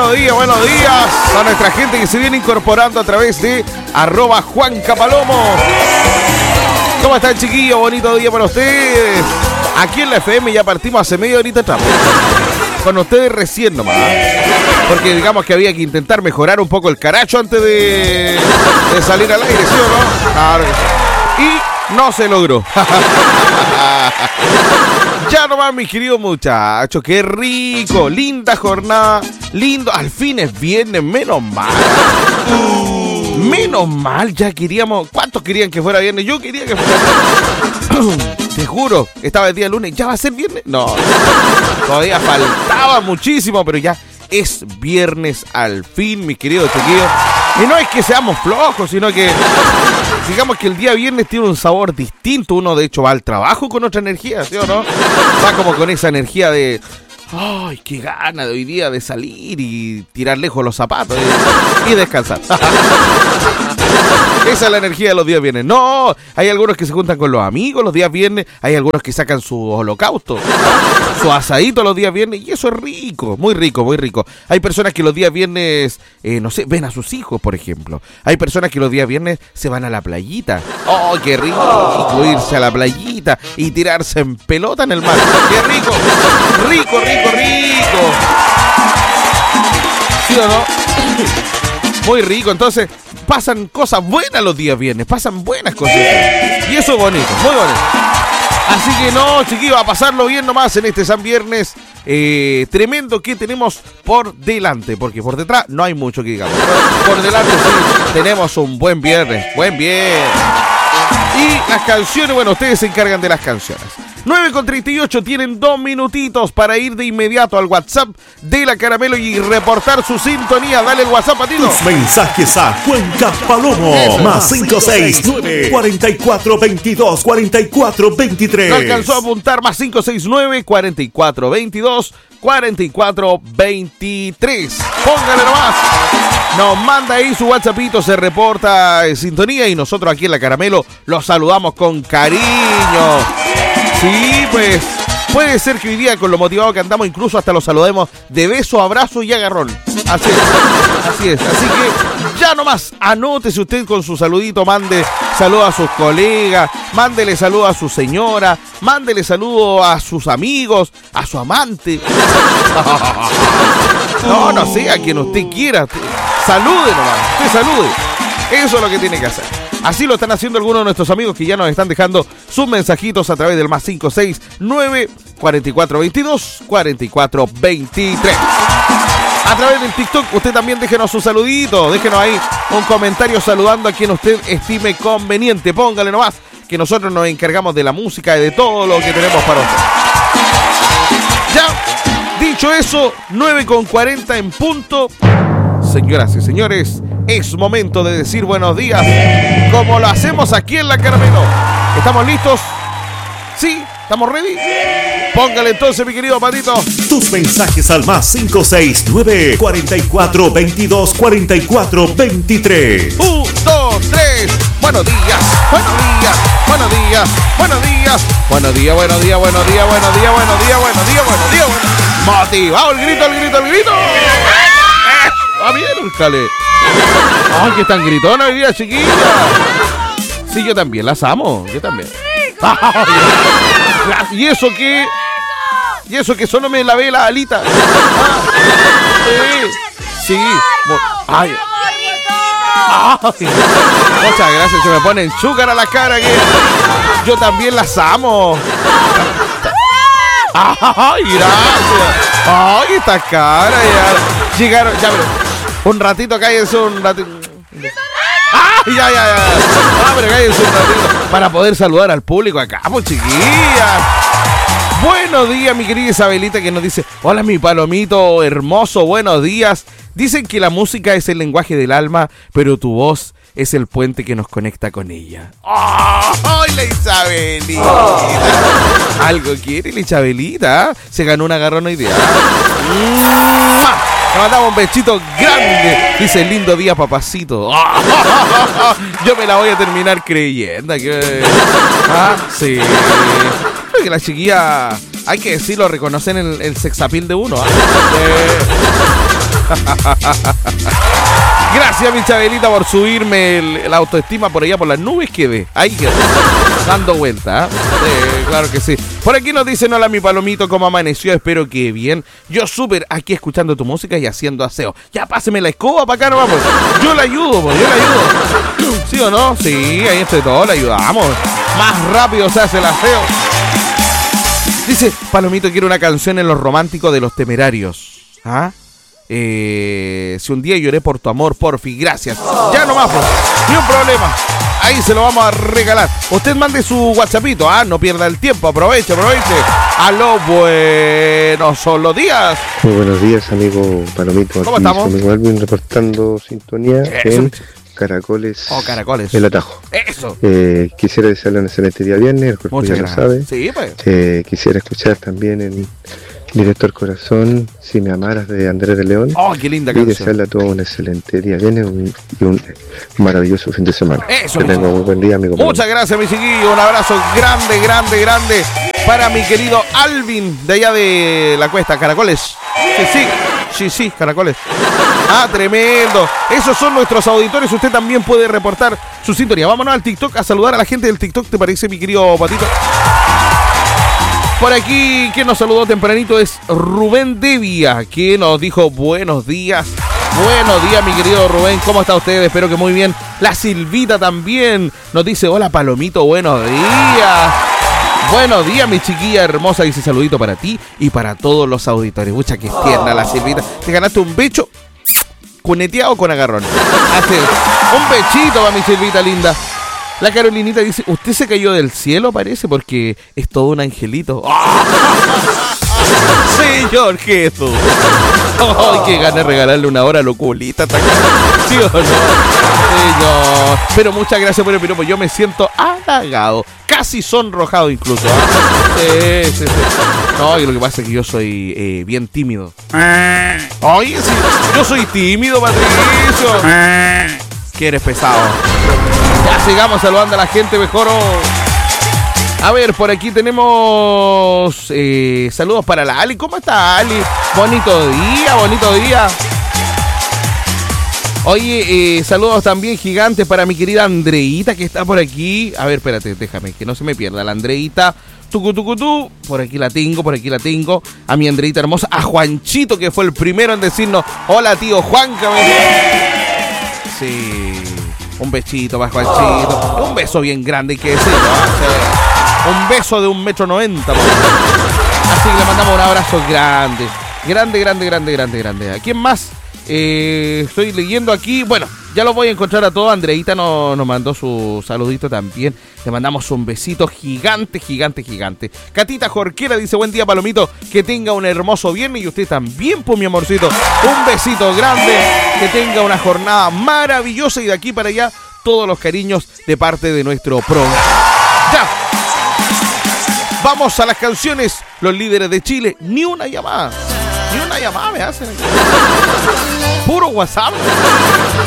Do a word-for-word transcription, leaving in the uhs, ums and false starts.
buenos días, buenos días a nuestra gente que se viene incorporando a través de arroba Juan Capalomo. ¿Cómo están, chiquillos? Bonito día para ustedes. Aquí en la F M ya partimos hace media horita atrás. Con ustedes recién nomás. Porque digamos que había que intentar mejorar un poco el caracho antes de, de salir al aire, ¿sí o no? Claro que sí. Y no se logró. Ya nomás, mis queridos muchachos, qué rico, linda jornada, lindo, al fin es viernes, menos mal. Menos mal, ya queríamos, ¿cuántos querían que fuera viernes? Yo quería que fuera. Te juro, estaba el día lunes, ¿ya va a ser viernes? No, todavía faltaba muchísimo, pero ya es viernes al fin, mis queridos chiquillos. Y no es que seamos flojos, sino que digamos que el día viernes tiene un sabor distinto. Uno de hecho va al trabajo con otra energía, ¿sí o no? Va como con esa energía de ¡ay, qué gana de hoy día de salir y tirar lejos los zapatos y, y descansar! Esa es la energía de los días viernes. No, hay algunos que se juntan con los amigos los días viernes. Hay algunos que sacan su holocausto, su asadito los días viernes. Y eso es rico, muy rico, muy rico. Hay personas que los días viernes, eh, no sé, ven a sus hijos, por ejemplo. Hay personas que los días viernes se van a la playita. ¡Oh, qué rico! Irse a la playita y tirarse en pelota en el mar. ¡Qué rico! ¡Rico, rico, rico! ¿Sí o no? Muy rico, entonces pasan cosas buenas los días viernes, pasan buenas cosas. Y eso es bonito, muy bonito. Así que no, chiquillos, a pasarlo bien nomás en este San Viernes eh, tremendo que tenemos por delante, porque por detrás no hay mucho que digamos. Por delante sí, tenemos un buen viernes, buen viernes. Y las canciones, bueno, ustedes se encargan de las canciones. nueve con treinta y ocho, tienen dos minutitos para ir de inmediato al WhatsApp de la Caramelo y reportar su sintonía. Dale el WhatsApp, Patito. Tus mensajes a Cuenca Palomo. Eso. Más cinco seis nueve, cuarenta y cuatro, veintidós, cuarenta y cuatro, veintitrés. No alcanzó a apuntar, más cinco seis nueve, cuarenta y cuatro, veintidós, cuarenta y cuatro, veintitrés. Póngale nomás. Nos manda ahí su WhatsAppito, se reporta en sintonía y nosotros aquí en la Caramelo los saludamos con cariño. Sí, pues puede ser que hoy día con lo motivado que andamos incluso hasta los saludemos de beso, abrazo y agarrón. Así es, así es. Así que ya nomás, anótese usted con su saludito, mande saludo a sus colegas, mándele saludo a su señora, mándele saludo a sus amigos, a su amante. No, no sé, a quien usted quiera. Salude nomás, usted salude. Eso es lo que tiene que hacer. Así lo están haciendo algunos de nuestros amigos que ya nos están dejando sus mensajitos a través del más cinco seis nueve, cuarenta y cuatro, veintidós, cuarenta y cuatro, veintitrés. A través del TikTok, usted también déjenos su saludito, déjenos ahí un comentario saludando a quien usted estime conveniente. Póngale nomás que nosotros nos encargamos de la música y de todo lo que tenemos para usted. Ya, dicho eso, nueve con cuarenta en punto. Señoras y señores, es momento de decir buenos días, como lo hacemos aquí en la Caramelo. ¿Estamos listos? ¿Sí? ¿Estamos ready? Póngale entonces, mi querido Patito. Tus mensajes al más cinco seis nueve, cuarenta y cuatro, veintidós, cuarenta y cuatro, veintitrés. Un, dos, tres. Buenos días, buenos días, buenos días, buenos días. Buenos días, buenos días, buenos días, buenos días, buenos días, buenos días, buenos días. Motivado, el grito, el grito, el grito. ¡Ah, bien, Cale! ¡Ay, qué tan gritona hoy día, chiquilla! Sí, yo también las amo, yo también. ¿Y eso qué? ¿Y eso que solo me lavé la alita? Ah, sí, sí. Ay. Ay. Muchas gracias, se me ponen chúcar a la cara que yo también las amo. ¡Ay, gracias! ¡Ay, esta cara! Ya llegaron, ya, pero un ratito, cállense un ratito. ¡Ay, ya, ya, ya! ¡Ah, pero cállense un ratito! Para poder saludar al público acá, pues, chiquillas. Buenos días, mi querida Isabelita, que nos dice: hola, mi palomito hermoso, buenos días. Dicen que la música es el lenguaje del alma, pero tu voz es el puente que nos conecta con ella. ¡Oh, la Isabelita! Oh. Algo quiere la Isabelita. Se ganó un agarrón hoy día. Le mandamos un besito grande. Dice: lindo día, papacito. Oh, yo me la voy a terminar creyendo. Que... Ah, sí. Creo que la chiquilla, hay que decirlo, reconocen el, el sexapil de uno. ¿eh? Gracias, mi Chabelita, por subirme el, la autoestima por allá por las nubes. Quedé, ahí quedé, dando vuelta. ¿eh? Sí, claro que sí. Por aquí nos dicen: hola, mi palomito, ¿cómo amaneció? Espero que bien. Yo súper aquí escuchando tu música y haciendo aseo. Ya páseme la escoba para acá, no vamos. Yo le ayudo, pues, yo le ayudo. ¿Sí o no? Sí, ahí entre todos le ayudamos. Más rápido se hace el aseo. Dice: Palomito, quiero una canción en los románticos de Los Temerarios. ¿Ah? Eh, si un día lloré por tu amor, porfi, gracias. Ya nomás, pues, ni un problema. Ahí se lo vamos a regalar. Usted mande su WhatsAppito, ah, no pierda el tiempo, aproveche, aproveche. Aló, buenos son los días. Muy buenos días, amigo Palomito. ¿Cómo Aquí estamos? su amigo Alvin reportando sintonía Eso. en Caracoles. Oh, Caracoles. El Atajo. Eso. Eh, quisiera desearle un excelente día viernes, el cuerpo Muchas ya gracias. lo sabe. Sí, pues. Eh, quisiera escuchar también en Directo al Corazón, Si me amaras, de Andrés de León. Oh, qué linda Y canción. desearle a todos un excelente día viernes un- y un maravilloso fin de semana. Eso, que tenga muy buen día, amigo. Muchas gracias, mi chiquillo. Un abrazo grande, grande, grande para mi querido Alvin de allá de la cuesta, Caracoles. Sí, sí, sí, sí, Caracoles. Ah, tremendo. Esos son nuestros auditores. Usted también puede reportar su sintonía. Vámonos al TikTok a saludar a la gente del TikTok. ¿Te parece, mi querido Patito? Por aquí, quien nos saludó tempranito es Rubén Devia, que nos dijo buenos días. Buenos días, mi querido Rubén. ¿Cómo está usted? Espero que muy bien. La Silvita también nos dice: hola, Palomito, buenos días. Buenos días, mi chiquilla hermosa. Dice: saludito para ti y para todos los auditores. Mucha que es tierna la Silvita. Te ganaste un becho cuneteado con agarrón. Así es. Un bechito para mi Silvita linda. La Carolinita dice: usted se cayó del cielo, parece, porque es todo un angelito. ¡Oh! Señor Jesús. Ay, qué ganas de regalarle una hora a loculita. ¿Sí o no? Señor. Pero muchas gracias por el piropo. Yo me siento halagado, casi sonrojado incluso. ¿eh? Sí, sí, sí. No, y lo que pasa es que yo soy eh, bien tímido. Oye, sí, yo soy tímido, Patricio. Que eres pesado. Ya sigamos saludando a la gente mejor. A ver, por aquí tenemos eh, saludos para la Ali. ¿Cómo está, Ali? Bonito día, bonito día. Oye, eh, saludos también gigantes para mi querida Andreita, que está por aquí. A ver, espérate, déjame, que no se me pierda. La Andreita, tucu, tucu, tu. Por aquí la tengo, por aquí la tengo. A mi Andreita hermosa. A Juanchito, que fue el primero en decirnos: hola, tío Juan. Sí. Un besito para Juanchito. Un beso bien grande, hay que decirlo. ¿eh? Un beso de un metro noventa. Así que le mandamos un abrazo grande. Grande, grande, grande, grande, grande. ¿A quién más? Eh, estoy leyendo aquí. Bueno, ya lo voy a encontrar a todos. Andreita nos, nos mandó su saludito también. Le mandamos un besito gigante, gigante, gigante. Catita Jorquera dice: buen día, Palomito. Que tenga un hermoso viernes. Y usted también, pues, mi amorcito. Un besito grande. Que tenga una jornada maravillosa. Y de aquí para allá, todos los cariños de parte de nuestro programa. Ya. Vamos a las canciones. Los líderes de Chile. Ni una llamada. Ni una llamada me hacen. Puro WhatsApp.